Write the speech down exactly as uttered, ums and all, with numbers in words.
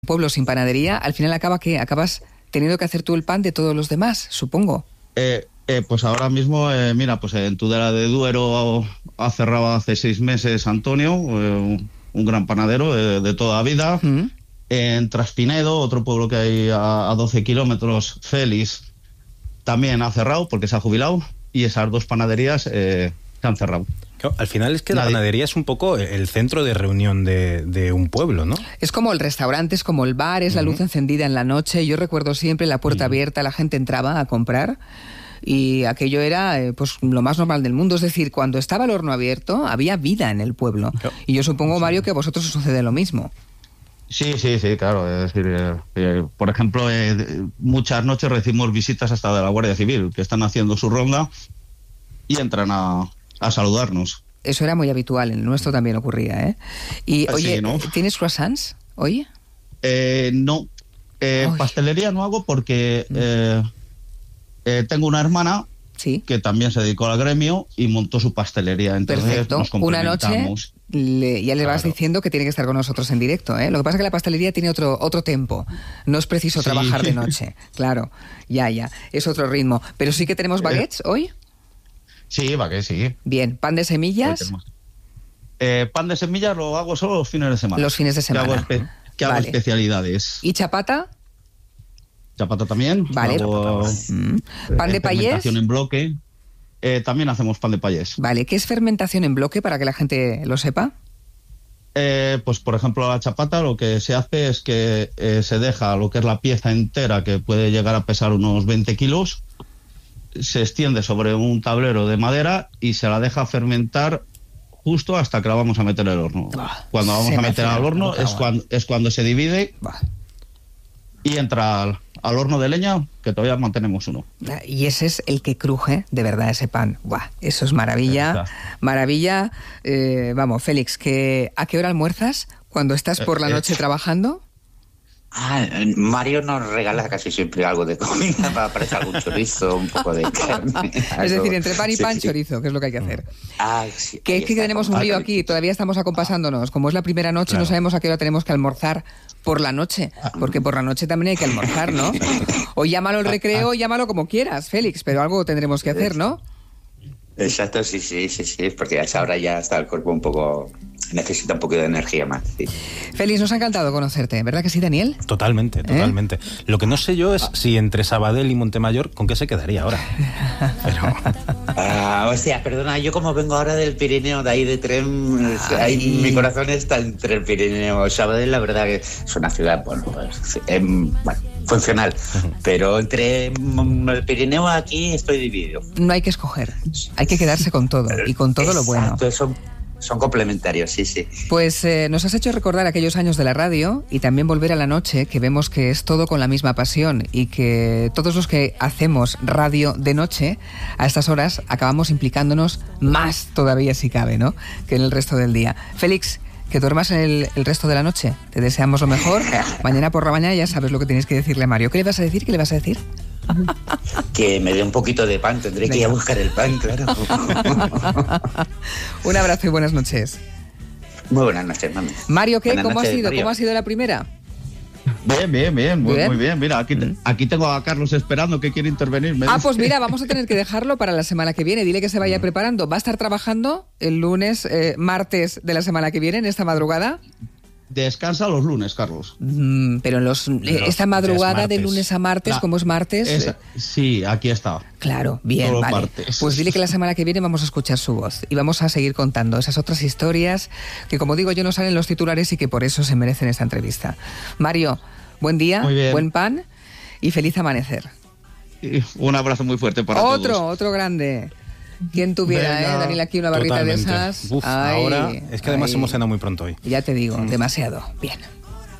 pueblo sin panadería, al final acaba ¿qué? Acabas teniendo que hacer tú el pan de todos los demás, supongo. Eh, eh, pues ahora mismo, eh, mira, pues en Tudela de Duero ha cerrado hace seis meses Antonio, eh, un gran panadero de, de toda la vida. Mm. En Traspinedo, otro pueblo que hay a, a doce kilómetros, Félix, también ha cerrado porque se ha jubilado, y esas dos panaderías eh, se han cerrado. Claro, al final es que Nadie. la panadería es un poco el centro de reunión de, de un pueblo, ¿no? Es como el restaurante, es como el bar, es uh-huh. la luz encendida en la noche. Yo recuerdo siempre la puerta uh-huh. abierta, la gente entraba a comprar y aquello era eh, pues lo más normal del mundo. Es decir, cuando estaba el horno abierto había vida en el pueblo. Claro. Y yo supongo, sí. Mario, que a vosotros os sucede lo mismo. Sí, sí, sí, claro. Es decir, eh, eh, por ejemplo, eh, muchas noches recibimos visitas hasta de la Guardia Civil, que están haciendo su ronda y entran a, a saludarnos. Eso era muy habitual, en el nuestro también ocurría, ¿eh? Y, sí, oye, ¿no? ¿tienes croissants hoy? Eh, no. Eh, pastelería no hago porque eh, eh, tengo una hermana ¿Sí? que también se dedicó al gremio y montó su pastelería. Entonces Perfecto. Nos una noche le, ya le claro. vas diciendo que tiene que estar con nosotros en directo, ¿eh? Lo que pasa es que la pastelería tiene otro otro tempo. No es preciso sí. trabajar de noche. Claro, ya, ya. Es otro ritmo. Pero sí que tenemos baguettes eh. hoy. Sí, baguettes, sí. Bien. ¿Pan de semillas? Eh, pan de semillas lo hago solo los fines de semana. Los fines de semana. Que hago, espe que hago vale. especialidades. ¿Y chapata? Chapata también. Vale. Hago, mm. ¿Pan de payés? Fermentación en bloque. Eh, también hacemos pan de payés. Vale. ¿Qué es fermentación en bloque para que la gente lo sepa? Eh, pues por ejemplo la chapata lo que se hace es que eh, se deja lo que es la pieza entera, que puede llegar a pesar unos veinte kilos, se extiende sobre un tablero de madera y se la deja fermentar justo hasta que la vamos a meter en el horno. Bah, cuando vamos a meter al horno es cuando, es cuando se divide bah. y entra al, al horno de leña, que todavía mantenemos uno. Y ese es el que cruje de verdad ese pan. Buah, eso es maravilla. Maravilla. Eh, vamos, Félix, que ¿a qué hora almuerzas cuando estás por la noche eh, eh. trabajando? Ah, Mario nos regala casi siempre algo de comida, para aparecer algún chorizo, un poco de carne. Es decir, entre pan y pan, sí, chorizo, sí. que es lo que hay que hacer. Ah, sí, que es que tenemos un lío aquí, todavía estamos acompasándonos. Como es la primera noche, claro. no sabemos a qué hora tenemos que almorzar por la noche, porque por la noche también hay que almorzar, ¿no? O llámalo el recreo, o llámalo como quieras, Félix, pero algo tendremos que hacer, ¿no? Exacto, sí, sí, sí, sí, porque a esa hora ya está el cuerpo un poco... necesita un poco de energía más. Sí. Félix, nos ha encantado conocerte, ¿verdad que sí, Daniel? Totalmente, totalmente. ¿Eh? Lo que no sé yo es si entre Sabadell y Montemayor, ¿con qué se quedaría ahora? Pero... Ah, o sea, perdona, yo como vengo ahora del Pirineo, de ahí de tren, ahí, mi corazón está entre el Pirineo y Sabadell, la verdad que es una ciudad, bueno, pues, eh, bueno funcional, uh-huh. pero entre el Pirineo aquí estoy dividido. No hay que escoger, hay que quedarse con todo, y con todo Exacto, lo bueno. Eso... Son complementarios, sí, sí. Pues eh, nos has hecho recordar aquellos años de la radio y también volver a la noche, que vemos que es todo con la misma pasión y que todos los que hacemos radio de noche, a estas horas acabamos implicándonos más todavía si cabe, ¿no?, que en el resto del día. Félix, que duermas el, el resto de la noche. Te deseamos lo mejor. Mañana por la mañana ya sabes lo que tienes que decirle a Mario. ¿Qué le vas a decir? ¿Qué le vas a decir? Que me dé un poquito de pan, tendré Venga. que ir a buscar el pan, claro. Un abrazo y buenas noches. Muy buenas noches, mami. Mario, ¿qué? Buenas ¿Cómo noches, ha sido? Mario. ¿Cómo ha sido la primera? Bien, bien, bien, muy bien. Muy bien. Mira, aquí, aquí tengo a Carlos esperando que quiere intervenir. Ah, pues mira, vamos a tener que dejarlo para la semana que viene. Dile que se vaya mm. preparando. ¿Va a estar trabajando el lunes, eh, martes de la semana que viene, en esta madrugada? Descansa los lunes, Carlos. Mm, pero los, los esta madrugada de lunes a martes, la, como es martes... Esa, sí, aquí está. Claro, bien, vale. Martes. Pues dile que la semana que viene vamos a escuchar su voz y vamos a seguir contando esas otras historias que, como digo yo, no salen en los titulares y que por eso se merecen esta entrevista. Mario, buen día, buen pan y feliz amanecer. Un abrazo muy fuerte para otro, todos. Otro, otro grande. ¿Quién tuviera, Venga. eh, Daniel, aquí una barrita Totalmente. de esas? Uf, ay, ahora es que además ay. hemos cenado muy pronto hoy. Ya te digo, mm. demasiado. Bien.